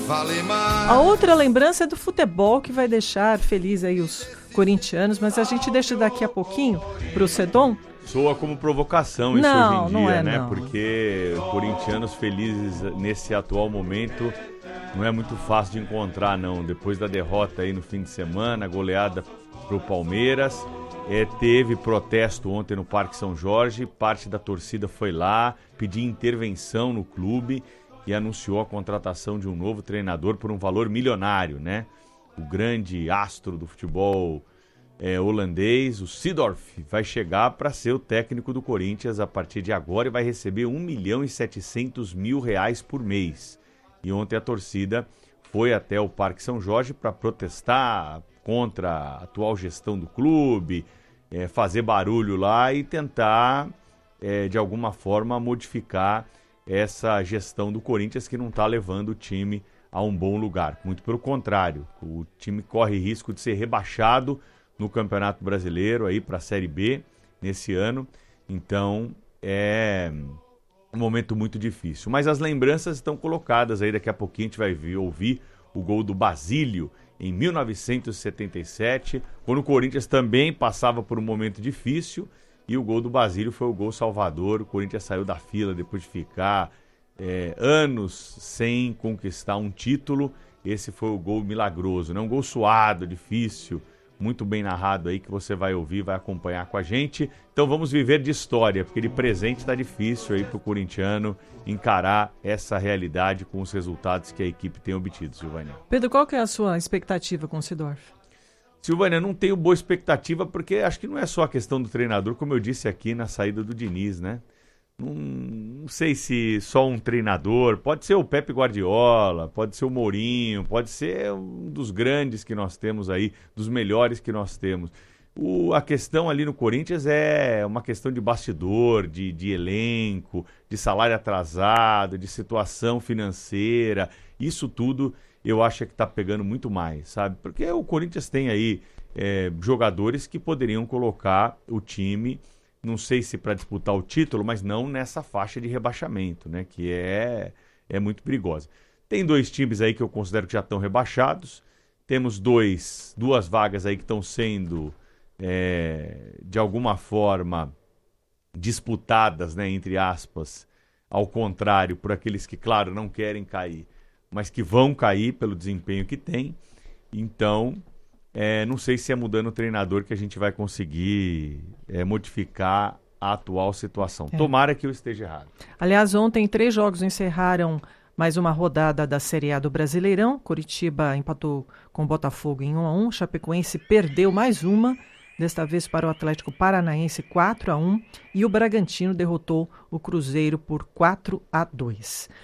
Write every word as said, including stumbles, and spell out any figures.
vale mais. A outra lembrança é do futebol que vai deixar feliz aí os corintianos, mas a gente deixa daqui a pouquinho pro Sedon. Soa como provocação isso Não, hoje em não dia, é, né? não. Porque corintianos felizes nesse atual momento não é muito fácil de encontrar, não. Depois da derrota aí no fim de semana, goleada pro Palmeiras, é, teve protesto ontem no Parque São Jorge, parte da torcida foi lá, pedir intervenção no clube e anunciou a contratação de um novo treinador por um valor milionário, né? O grande astro do futebol É, holandês, o Seedorf, vai chegar para ser o técnico do Corinthians a partir de agora e vai receber um milhão e setecentos mil reais por mês. E ontem a torcida foi até o Parque São Jorge para protestar contra a atual gestão do clube, é, fazer barulho lá e tentar, é, de alguma forma, modificar essa gestão do Corinthians que não está levando o time a um bom lugar. Muito pelo contrário, o time corre risco de ser rebaixado no Campeonato Brasileiro, aí para a Série B, nesse ano. Então, é um momento muito difícil. Mas as lembranças estão colocadas aí, daqui a pouquinho a gente vai ver, ouvir o gol do Basílio em mil novecentos e setenta e sete, quando o Corinthians também passava por um momento difícil, e o gol do Basílio foi o gol salvador. O Corinthians saiu da fila depois de ficar é, anos sem conquistar um título. Esse foi o gol milagroso, né? Um gol suado, difícil, muito bem narrado aí, que você vai ouvir, vai acompanhar com a gente. Então vamos viver de história, porque de presente está difícil aí pro corintiano encarar essa realidade com os resultados que a equipe tem obtido, Silvânia. Pedro, qual que é a sua expectativa com o Seedorf? Silvânia, não tenho boa expectativa, porque acho que não é só a questão do treinador, como eu disse aqui na saída do Diniz, né? Não, não sei se só um treinador, pode ser o Pepe Guardiola, pode ser o Mourinho, pode ser um dos grandes que nós temos aí, dos melhores que nós temos. O, a questão ali no Corinthians é uma questão de bastidor, de, de elenco, de salário atrasado, de situação financeira. Isso tudo eu acho que está pegando muito mais, sabe? Porque o Corinthians tem aí é, jogadores que poderiam colocar o time, não sei se para disputar o título, mas não nessa faixa de rebaixamento, né? Que é, é muito perigosa. Tem dois times aí que eu considero que já estão rebaixados. Temos dois, duas vagas aí que estão sendo, é, de alguma forma, disputadas, né? Entre aspas, ao contrário, por aqueles que, claro, não querem cair, mas que vão cair pelo desempenho que tem. Então, É, não sei se é mudando o treinador que a gente vai conseguir é, modificar a atual situação. É. Tomara que eu esteja errado. Aliás, ontem três jogos encerraram mais uma rodada da Série A do Brasileirão. Curitiba empatou com o Botafogo em um a um. Chapecoense perdeu mais uma, desta vez para o Atlético Paranaense quatro a um. E o Bragantino derrotou o Cruzeiro por quatro a dois.